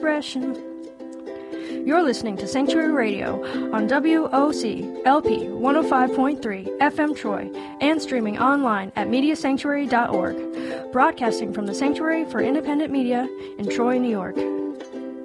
expression. You're listening to Sanctuary Radio on WOC LP 105.3 FM Troy and streaming online at MediaSanctuary.org, broadcasting from the Sanctuary for Independent Media in Troy, New York.